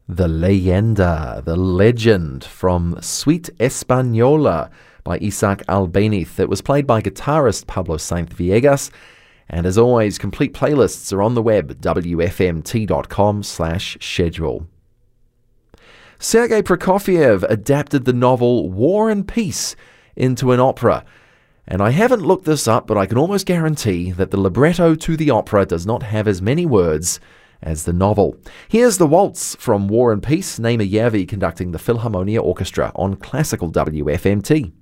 The Leyenda, the legend from Suite Española by Isaac Albéniz. It was played by guitarist Pablo Sainz Villegas. And as always, complete playlists are on the web, wfmt.com/schedule. Sergei Prokofiev adapted the novel War and Peace into an opera. And I haven't looked this up, but I can almost guarantee that the libretto to the opera does not have as many words as the novel. Here's the waltz from War and Peace, Naima Järvi conducting the Philharmonia Orchestra on Classical WFMT.